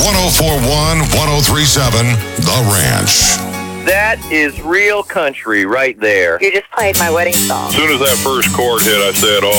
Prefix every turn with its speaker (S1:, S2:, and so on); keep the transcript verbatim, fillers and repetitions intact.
S1: one oh four one, one oh three seven, The Ranch.
S2: That is real country right there.
S3: You just played my wedding song.
S4: As soon as that first chord hit, I said, oh,